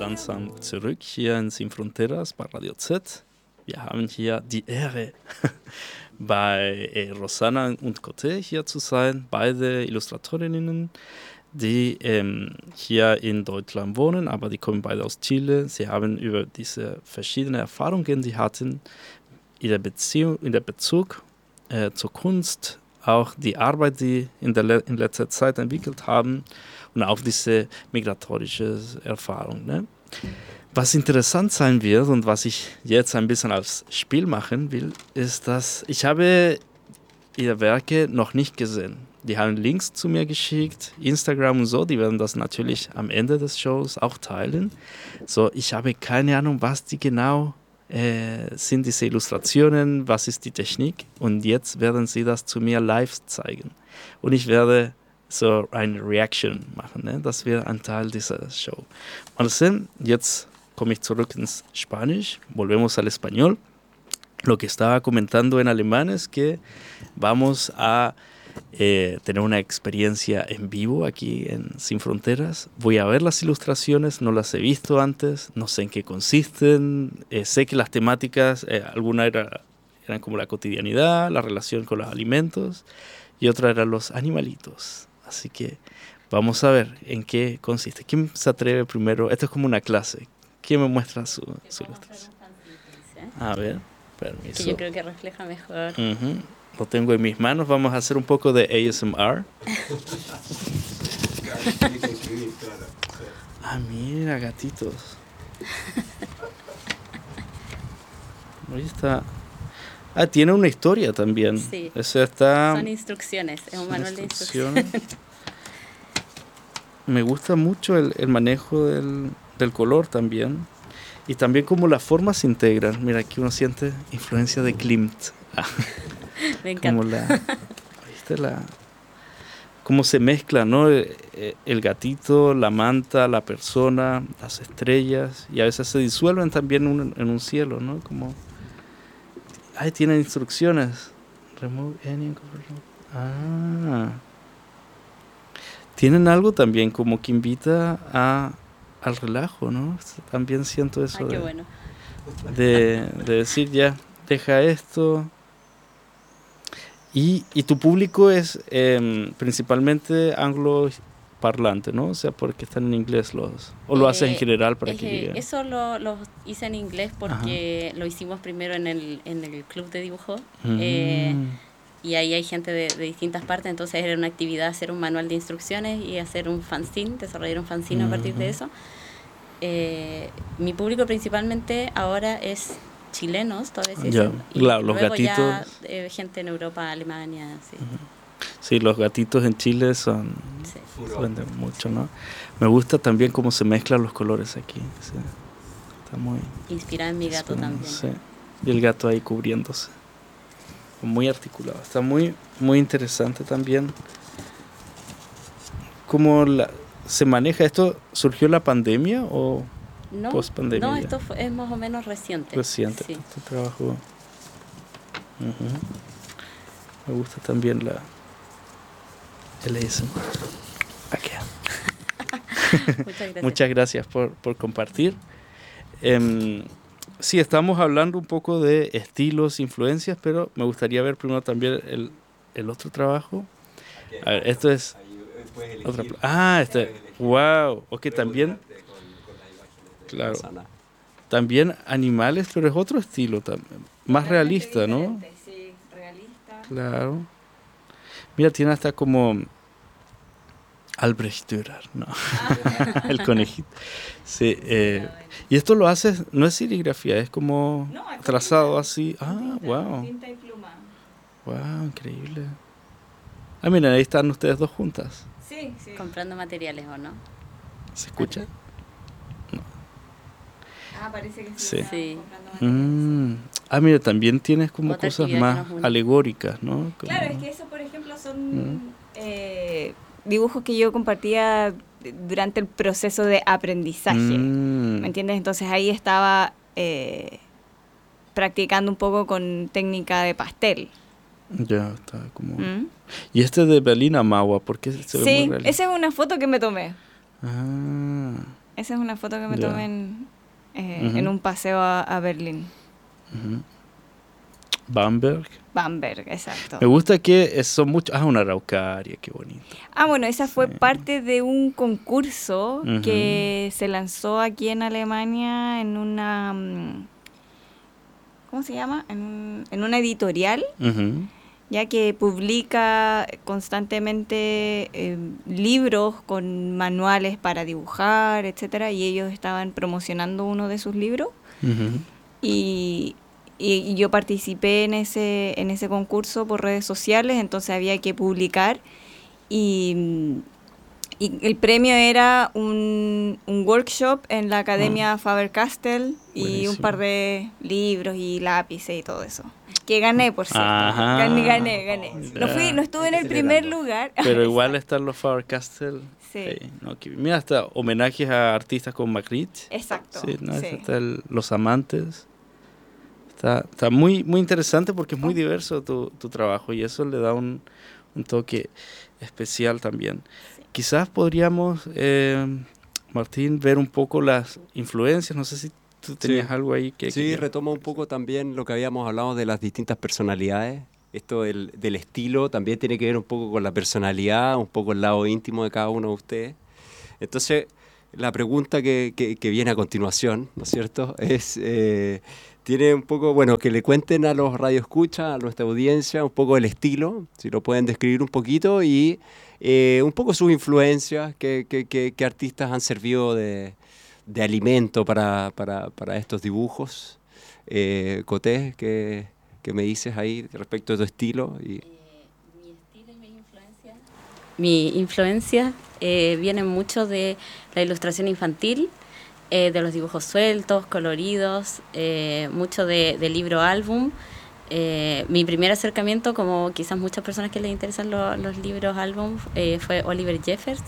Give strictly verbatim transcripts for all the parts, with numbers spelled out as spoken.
langsam zurück hier in Sin Fronteras bei Radio Z. Wir haben hier die Ehre, bei äh, Rosanna und Coté hier zu sein, beide Illustratorinnen, die ähm, hier in Deutschland wohnen, aber die kommen beide aus Chile. Sie haben über diese verschiedenen Erfahrungen, die hatten, in der Beziehung, in der Bezug äh, zur Kunst, auch die Arbeit, die in der Le- in letzter Zeit entwickelt haben und auch diese migratorische Erfahrung. Ne? Was interessant sein wird und was ich jetzt ein bisschen als Spiel machen will, ist, dass ich habe ihre Werke noch nicht gesehen. Die haben Links zu mir geschickt, Instagram und so, die werden das natürlich am Ende des Shows auch teilen. So, ich habe keine Ahnung, was die genau äh, sind, diese Illustrationen, was ist die Technik, und jetzt werden sie das zu mir live zeigen. Und ich werde so eine Reaction machen, ne? Das wäre ein Teil dieser Show. Also, jetzt komme ich zurück ins Spanisch, volvemos al español. Lo que estaba comentando en alemán es que vamos a eh, tener una experiencia en vivo aquí en Sin Fronteras. Voy a ver las ilustraciones, no las he visto antes, no sé en qué consisten. Eh, sé que las temáticas, eh, algunas era, eran como la cotidianidad, la relación con los alimentos, y otra eran los animalitos. Así que vamos a ver en qué consiste. ¿Quién se atreve primero? Esto es como una clase. ¿Quién me muestra su, su ilustración? A ver, permiso. Que yo creo que refleja mejor. Uh-huh. Lo tengo en mis manos. Vamos a hacer un poco de A S M R. Ah, mira, gatitos. Ahí está. Ah, tiene una historia también. Sí. Eso está... Son instrucciones, es un manual de instrucciones. instrucciones. Me gusta mucho el, el manejo del, del color también. Y también como las formas se integran. Mira, aquí uno siente influencia de Klimt. Ah, Me encanta. como la, ¿viste? La, cómo se mezcla, ¿no? El, el gatito, la manta, la persona, las estrellas. Y a veces se disuelven también un, en un cielo, ¿no? Como... Ay, tienen instrucciones. Remove any... Ah... Tienen algo también como que invita a, al relajo, ¿no? También siento eso. Ay, qué de, bueno. de, de decir ya, deja esto. Y, y tu público es eh, principalmente angloparlante, ¿no? O sea, porque están en inglés los... O lo Eh, haces en general para es que que lleguen. Eso lo, lo hice en inglés porque Ajá. lo hicimos primero en el, en el club de dibujo. Mm. Eh, y ahí hay gente de, de distintas partes, entonces era una actividad hacer un manual de instrucciones y hacer un fanzine, desarrollar un fanzine uh-huh. a partir de eso. Eh, mi público principalmente ahora es chilenos, todavía se ya, dicen, y claro, los luego gatitos. Ya, eh, gente en Europa, Alemania, sí. Uh-huh. Sí, los gatitos en Chile son sí. se venden mucho, ¿no? Me gusta también cómo se mezclan los colores aquí. Sí. Está muy inspirada en mi gato también. Sí. Y el gato ahí cubriéndose. Muy articulado. Está muy, muy interesante también cómo la, se maneja esto. ¿Surgió la pandemia o no, post pandemia? No, esto fue, es más o menos reciente. Reciente. Sí. Este trabajo. Uh-huh. Me gusta también la el A S M R. Aquí. Muchas gracias. Muchas gracias por, por compartir. Um, Sí, estamos hablando un poco de estilos, influencias, pero me gustaría ver primero también el, el otro trabajo. A ver, esto es... Otra, ah, este... Wow, ok, también... Claro. También animales, pero es otro estilo, también, más realista, ¿no? Sí, realista. Claro. Mira, tiene hasta como... Albrecht Dürer, no, el conejito. Sí, eh, y esto lo haces, no es serigrafía, es como no, es trazado tinta, así. Ah, tinta, wow. Tinta y pluma. Wow, increíble. Ah, miren, ahí están ustedes dos juntas. Sí, sí. Comprando materiales, ¿o no? ¿Se escucha? No. Ah, parece que sí. sí. sí. Comprando materiales. Mm. Ah, mira, también tienes como Otra cosas más alegóricas, ¿no? Como... Claro, es que eso, por ejemplo, son... Mm. Eh, dibujos que yo compartía durante el proceso de aprendizaje, mm. ¿me entiendes? Entonces ahí estaba eh, practicando un poco con técnica de pastel. Ya, está como... ¿Mm? Y este de Berlina Mauer, ¿por qué se ve sí, muy realista? Esa es una foto que me tomé. Ah. Esa es una foto que me Ya. tomé en, eh, Ujú. en un paseo a, a Berlín. Ujú. Bamberg. Bamberg, exacto. Me gusta que son muchos... Ah, una araucaria, qué bonito. Ah, bueno, esa fue Sí. parte de un concurso Ujú. que se lanzó aquí en Alemania en una... mm, ¿cómo se llama? En, un- en una editorial, Ujú. ya que publica constantemente eh, libros con manuales para dibujar, etcétera, y ellos estaban promocionando uno de sus libros Ujú. y, y- y yo participé en ese en ese concurso por redes sociales, entonces había que publicar y, y el premio era un, un workshop en la Academia Faber-Castell y un Buenísimo. par de libros y lápices y todo eso. Que gané, por cierto. Ajá. Gané, gané, gané. No fui, no estuve en el primer lugar. Pero igual están los Faber-Castell. Sí. No, que- mira, hasta homenajes a artistas como Magritte. Exacto. Sí, ¿no? Sí. Está el- Los Amantes. Está, está muy, muy interesante porque es muy Oh. diverso tu, tu trabajo y eso le da un, un toque especial también. Quizás podríamos, eh, Martín, ver un poco las influencias. No sé si tú tenías Sí. algo ahí que... Sí, que- retoma un poco también lo que habíamos hablado de las distintas personalidades. Esto del, del estilo también tiene que ver un poco con la personalidad, un poco el lado íntimo de cada uno de ustedes. Entonces, la pregunta que, que- que viene a continuación, ¿no es cierto? Es, eh, tiene un poco, bueno, que le cuenten a los radioescuchas, a nuestra audiencia, un poco el estilo, si lo pueden describir un poquito, y eh, un poco sus influencias, qué, qué- qué- qué artistas han servido de, de alimento para, para- para estos dibujos. Eh, Coté, ¿qué, qué me dices ahí respecto de tu estilo? Y, Mi estilo y mi influencia. Mi influencia eh, viene mucho de la ilustración infantil, eh, de los dibujos sueltos, coloridos, eh, mucho de, de libro álbum. Eh, mi primer acercamiento, como quizás muchas personas que les interesan lo- los libros álbum, eh, fue Oliver Jeffers,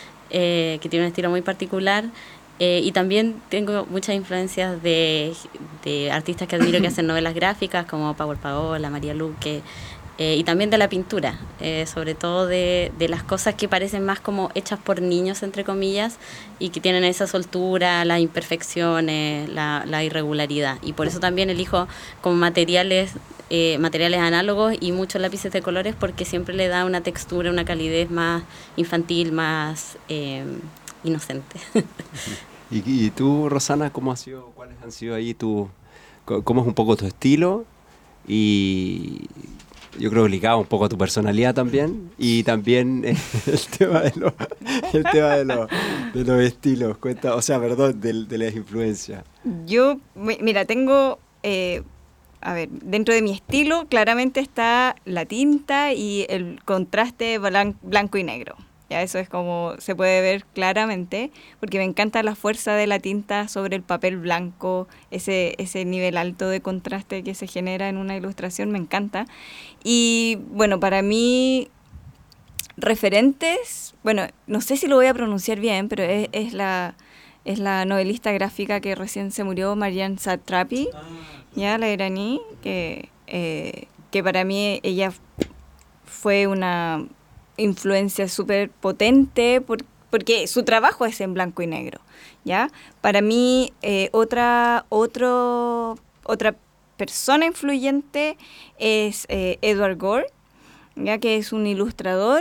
eh, que tiene un estilo muy particular. Eh, y también tengo muchas influencias de, de artistas que admiro que hacen novelas gráficas, como Power Paola, María Luque, eh, y también de la pintura, eh, sobre todo de, de las cosas que parecen más como hechas por niños, entre comillas, y que tienen esa soltura, las imperfecciones, la, la irregularidad. Y por eso también elijo como materiales, eh, materiales análogos y muchos lápices de colores, porque siempre le da una textura, una calidez más infantil, más eh, inocente. y, y tú, Rosana, ¿cómo ha sido, cuáles han sido ahí tu, co- cómo es un poco tu estilo? Y yo creo que ligado un poco a tu personalidad también, y también eh, el tema de los, el tema de los, de los estilos, cuenta, o sea, perdón, de, de las influencias. Yo, mi- mira, tengo, eh, a ver, dentro de mi estilo claramente está la tinta y el contraste blan- blanco y negro. Ya eso es como se puede ver claramente, porque me encanta la fuerza de la tinta sobre el papel blanco, ese, ese nivel alto de contraste que se genera en una ilustración, me encanta. Y bueno, para mí, referentes, bueno, no sé si lo voy a pronunciar bien, pero es, es la es la novelista gráfica que recién se murió, Marjane Satrapi, ya la iraní, que, eh, que para mí ella fue una influencia súper potente por, porque su trabajo es en blanco y negro, ¿ya? Para mí, eh, otra, otro, otra persona influyente es eh, Edward Gore, ya que es un ilustrador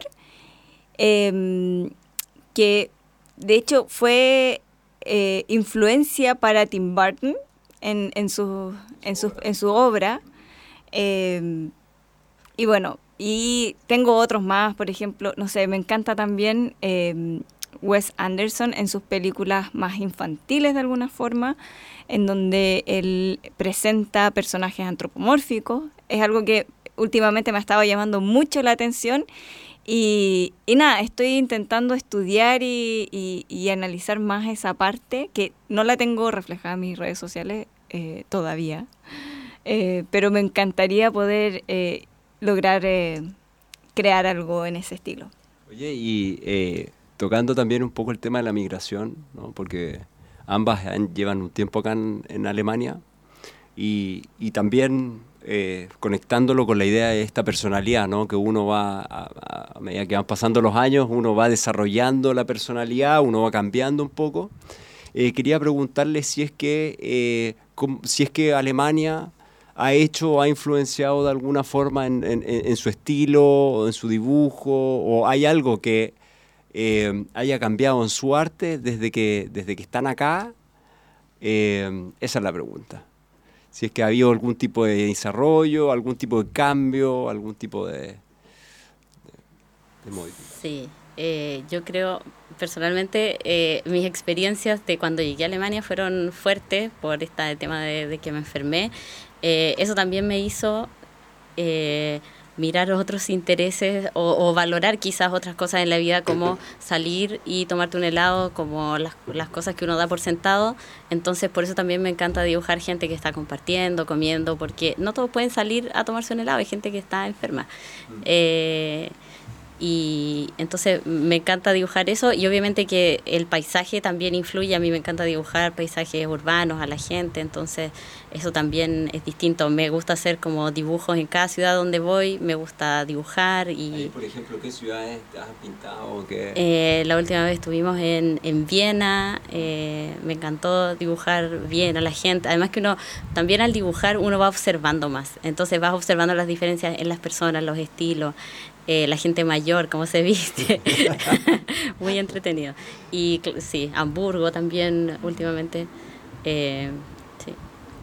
eh, que de hecho fue eh, influencia para Tim Burton en, en, su, en, su, en su obra. Eh, y bueno, y tengo otros más, por ejemplo, no sé, me encanta también eh, Wes Anderson en sus películas más infantiles de alguna forma, en donde él presenta personajes antropomórficos. Es algo que últimamente me ha estado llamando mucho la atención y, y nada, estoy intentando estudiar y, y, y analizar más esa parte, que no la tengo reflejada en mis redes sociales eh, todavía, eh, pero me encantaría poder eh, lograr eh, crear algo en ese estilo. Oye, y eh, tocando también un poco el tema de la migración, ¿no? Porque ambas han- llevan un tiempo acá en, en Alemania, y, y también eh, conectándolo con la idea de esta personalidad, ¿no? Que uno va, a, a medida que van pasando los años, uno va desarrollando la personalidad, uno va cambiando un poco. eh, quería preguntarle si es que, eh, com, si es que Alemania ha hecho o ha influenciado de alguna forma en, en, en su estilo o en su dibujo, o hay algo que eh, haya cambiado en su arte desde que, desde que están acá. Eh, esa es la pregunta. Si es que ha habido algún tipo de desarrollo, algún tipo de cambio, algún tipo de, de, de modificación. Sí, eh, yo creo, personalmente, eh, mis experiencias de cuando llegué a Alemania fueron fuertes por este tema de, de que me enfermé. Eh, eso también me hizo eh, mirar otros intereses o, o valorar quizás otras cosas en la vida, como salir y tomarte un helado, como las, las cosas que uno da por sentado. Entonces por eso también me encanta dibujar gente que está compartiendo, comiendo, porque no todos pueden salir a tomarse un helado, hay gente que está enferma. Eh, y entonces me encanta dibujar eso, y obviamente que el paisaje también influye. A mí me encanta dibujar paisajes urbanos a la gente, entonces eso también es distinto. Me gusta hacer como dibujos en cada ciudad donde voy, me gusta dibujar. Y ahí, por ejemplo, ¿qué ciudades te has pintado? ¿Qué? Eh, la última vez estuvimos en, en Viena, eh, me encantó dibujar bien a la gente. Además que uno, también al dibujar uno va observando más, entonces vas observando las diferencias en las personas, los estilos. Eh, la gente mayor, cómo se viste. Muy entretenido. Y sí, Hamburgo también últimamente. Eh,